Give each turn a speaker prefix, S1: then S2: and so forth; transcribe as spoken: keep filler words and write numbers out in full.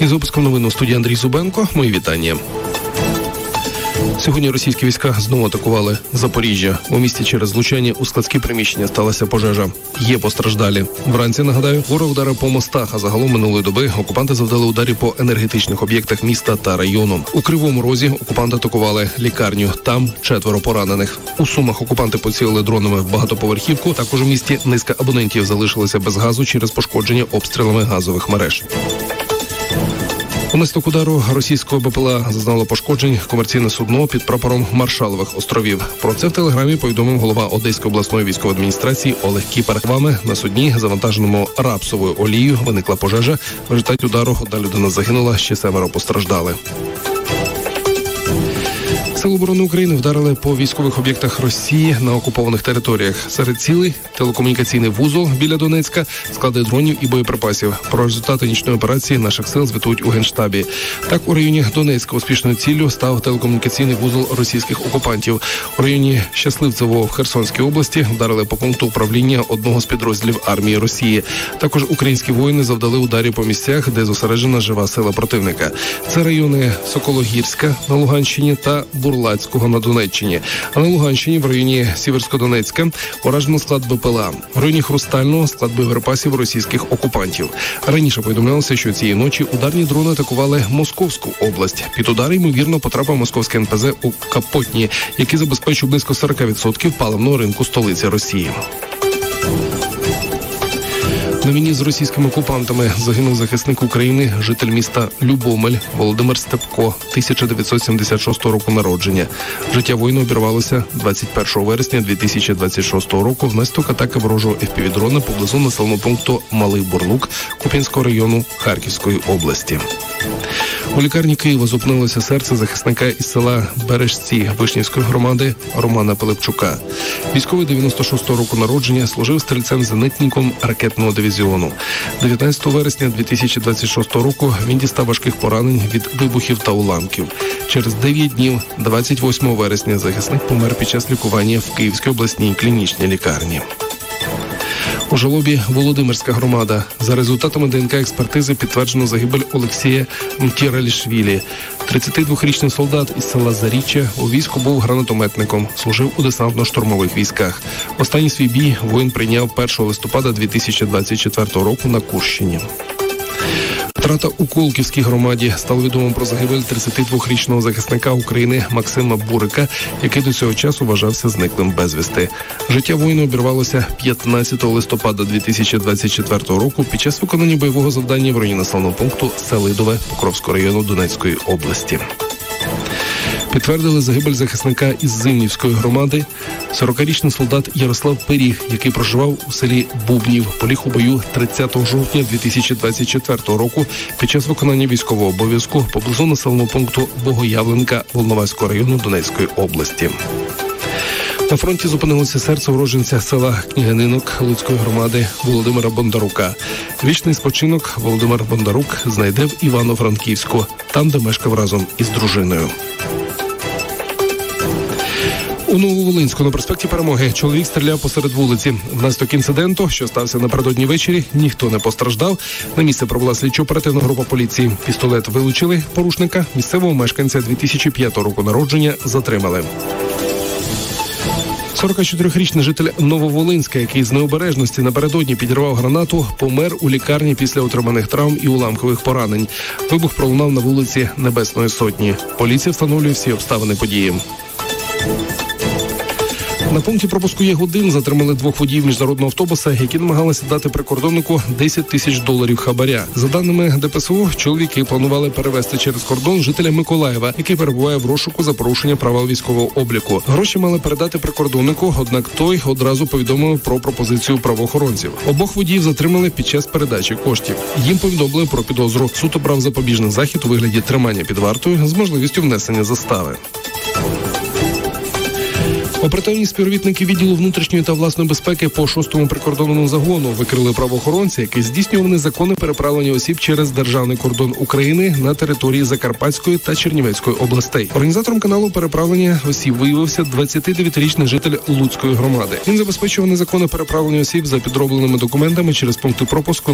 S1: Із випуском новин у студії Андрій Зубенко. Мої вітання. Сьогодні російські війська знову атакували Запоріжжя. У місті через влучання у складські приміщення сталася пожежа. Є постраждалі. Вранці, нагадаю, ворог ударив по мостах, а загалом минулої доби окупанти завдали ударів по енергетичних об'єктах міста та району. У Кривому Розі окупанти атакували лікарню. Там четверо поранених. У Сумах окупанти поцілили дронами в багатоповерхівку. Також у місті низка абонентів залишилися без газу через пошкодження обстрілами газових мереж. Унаслідок удару російського БПЛА зазнало пошкоджень комерційне судно під прапором Маршалових островів. Про це в телеграмі повідомив голова Одеської обласної військової адміністрації Олег Кіпер. Вами на судні, завантаженому рапсовою олією, виникла пожежа. В результаті удару одна людина загинула, ще семеро постраждали. Сили оборони України вдарили по військових об'єктах Росії на окупованих територіях. Серед цілей – телекомунікаційний вузол біля Донецька, склади дронів і боєприпасів. Про результати нічної операції наших сил звітують у Генштабі. Так, у районі Донецька успішною ціллю став телекомунікаційний вузол російських окупантів. У районі Щасливцевого в Херсонській області вдарили по пункту управління одного з підрозділів армії Росії. Також українські воїни завдали ударів по місцях, де зосереджена жива сила противника. Це райони Сокологірська на Луганщині та Бурлацького на Донеччині. А на Луганщині в районі Сіверськодонецька уражено склад БПЛА. В районі Хрустального склад боєприпасів російських окупантів. Раніше повідомлялося, що цієї ночі ударні дрони атакували Московську область. Під удар, ймовірно, потрапив московський ен пе зет у Капотні, який забезпечив близько сорок відсотків паливного ринку столиці Росії. На війні з російськими окупантами загинув захисник України, житель міста Любомель Володимир Степко, тисяча дев'ятсот сімдесят шостого року народження. Життя воїна обірвалося двадцять першого вересня дві тисячі двадцять шостого року внаслідок атаки ворожого еф пі ві-дрона поблизу населеного пункту Малий Бурлук Куп'янського району Харківської області. У лікарні Києва зупинилося серце захисника із села Бережці Вишнівської громади Романа Пилипчука. Військовий дев'яносто шостого року народження служив стрільцем-зенитником ракетного дивізіону. дев'ятнадцятого вересня дві тисячі двадцять шостого року він дістав важких поранень від вибухів та уламків. Через дев'ять днів, двадцять восьмого вересня, захисник помер під час лікування в Київській обласній клінічній лікарні. У Жолобі Володимирська громада. За результатами де ен ка експертизи підтверджено загибель Олексія Мтєралішвілі. тридцятидвохрічний солдат із села Заріччя у війську був гранатометником, служив у десантно-штурмових військах. Останній свій бій воїн прийняв першого листопада дві тисячі двадцять четвертого року на Курщині. Втрата у Колківській громаді. Стало відомо про загибель тридцятидвохрічного захисника України Максима Бурика, який до цього часу вважався зниклим безвісти. Життя воїна обірвалося п'ятнадцятого листопада дві тисячі двадцять четвертого року під час виконання бойового завдання в районі населеного пункту Селидове Покровського району Донецької області. Підтвердили загибель захисника із Зимнівської громади. сорокарічний солдат Ярослав Пиріг, який проживав у селі Бубнів, поліг у бою тридцятого жовтня дві тисячі двадцять четвертого року під час виконання військового обов'язку поблизу населеного пункту Богоявленка Волноваського району Донецької області. На фронті зупинилося серце уродженця села Княгининок Луцької громади Володимира Бондарука. Вічний спочинок Володимир Бондарук знайде в Івано-Франківську, там, де мешкав разом із дружиною. У Нововолинську на проспекті Перемоги чоловік стріляв посеред вулиці. Внаслідок інциденту, що стався напередодні ввечері, ніхто не постраждав. На місце прибула слідчо-оперативна група поліції. Пістолет вилучили, порушника, місцевого мешканця дві тисячі п'ятого року народження, затримали. сорокачотирирічний житель Нововолинська, який з необережності напередодні підірвав гранату, помер у лікарні після отриманих травм і уламкових поранень. Вибух пролунав на вулиці Небесної Сотні. Поліція встановлює всі обставини події. На пункті пропуску Ягодин затримали двох водіїв міжнародного автобуса, які намагалися дати прикордоннику десять тисяч доларів хабаря. За даними де пе ес у, чоловіки планували перевезти через кордон жителя Миколаєва, який перебуває в розшуку за порушення правил військового обліку. Гроші мали передати прикордоннику, однак той одразу повідомив про пропозицію правоохоронців. Обох водіїв затримали під час передачі коштів. Їм повідомили про підозру. Суд обрав запобіжний захід у вигляді тримання під вартою з можливістю внесення застави. Оперативні співробітники відділу внутрішньої та власної безпеки по шостому прикордонному загону викрили правоохоронця, який здійснював незаконне переправлення осіб через державний кордон України на території Закарпатської та Чернівецької областей. Організатором каналу переправлення осіб виявився двадцятидев'ятирічний житель Луцької громади. Він забезпечував незаконне переправлення осіб за підробленими документами через пункти пропуску